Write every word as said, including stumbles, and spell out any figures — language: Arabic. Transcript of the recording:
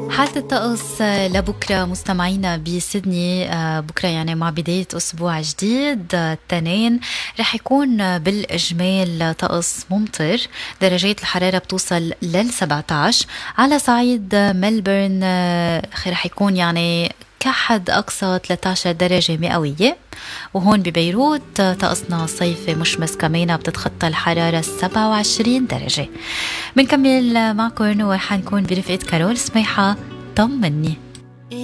حالة الطقس لبكرة مستمعينا بسيدني، بكرة يعني مع بداية أسبوع جديد الاثنين رح يكون بالإجمال طقس ممطر. درجات الحرارة بتوصل لل سبعة عشر. على صعيد ملبورن رح يكون يعني كحد أقصى ثلاثة عشر درجة مئوية، وهون ببيروت طقسنا صيفي مشمس كمان بتتخطى الحرارة سبعة وعشرين درجة. بنكمل معكم وحنكون برفقة كارول سميحة. طمني.